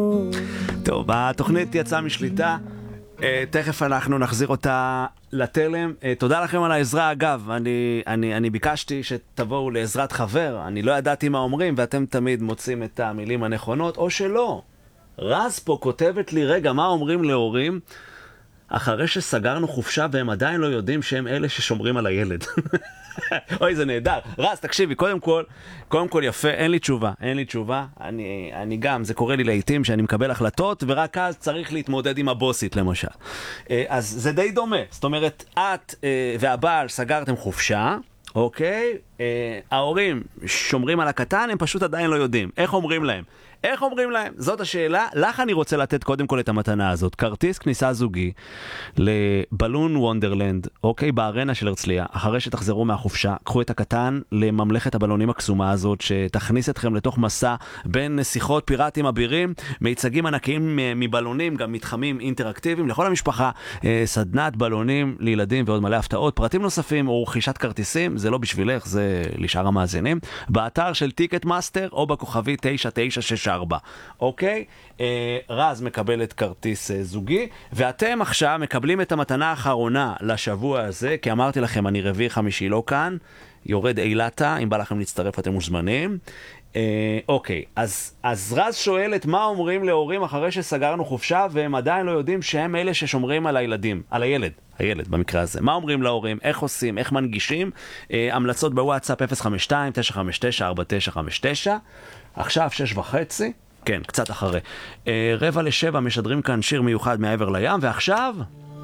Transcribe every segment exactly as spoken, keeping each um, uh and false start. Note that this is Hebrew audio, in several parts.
טוב, התוכנית יצאה משליטה, תכף אנחנו נחזיר אותה לתלם. תודה לכם על העזרה. אגב, אני, אני, אני ביקשתי שתבואו לעזרת חבר, אני לא ידעתי מה אומרים, ואתם תמיד מוצאים את המילים הנכונות, או שלא. רז פה כותבת לי, רגע, מה אומרים להורים אחרי שסגרנו חופשה והם עדיין לא יודעים שהם אלה ששומרים על הילד? אוי, זה נהדר. רז, תקשיבי, קודם כל, קודם כל יפה, אין לי תשובה, אין לי תשובה. אני, אני גם, זה קורה לי לעתים שאני מקבל החלטות, ורק אז צריך להתמודד עם הבוסית, למשל. אז זה די דומה. זאת אומרת, את והבעל סגרתם חופשה, אוקיי? ההורים שומרים על הקטן, הם פשוט עדיין לא יודעים. איך אומרים להם? איך אומרים להם? זאת השאלה. לך אני רוצה לתת קודם כל את המתנה הזאת. כרטיס כניסה זוגי לבלון וונדרלנד, אוקיי, בארנה של הרצליה. אחרי שתחזרו מהחופשה, קחו את הקטן לממלכת הבלונים הקסומה הזאת, שתכניס אתכם לתוך מסע בין נסיכות פיראטים אבירים, מיצגים ענקיים מבלונים, גם מתחמים אינטראקטיביים לכל המשפחה, סדנת בלונים לילדים ועוד מלא הפתעות. פרטים נוספים או רכישת כרטיסים, זה לא בשבילך, זה לשאר המאזינים, באתר של טיקט מאסטר או בכוכבי תשע תשע שש ארבע. אוקיי? אה, רז מקבלת כרטיס אה, זוגי, ואתם עכשיו מקבלים את המתנה האחרונה לשבוע הזה, כי אמרתי לכם, אני רביעי חמישי לא כאן, יורד אילתה, אם בא לכם להצטרף אתם מוזמנים. אה, אוקיי, אז, אז רז שואלת מה אומרים להורים אחרי שסגרנו חופשה, והם עדיין לא יודעים שהם אלה ששומרים על הילדים, על הילד. הילד במקרה הזה. מה אומרים להורים? איך עושים? איך מנגישים? אה, המלצות בוואטסאפ אפס חמש שתיים תשע חמש תשע ארבע תשע חמש תשע. עכשיו שש וחצי. כן, קצת אחרי. אה, רבע לשבע משדרים כאן שיר מיוחד מעבר לים, ועכשיו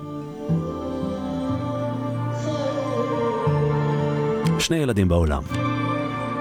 שני ילדים בעולם.